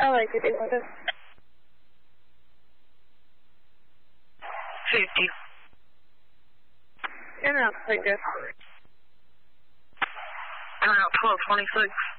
How late did you want it? 50. In and out, take this. In and out 1226.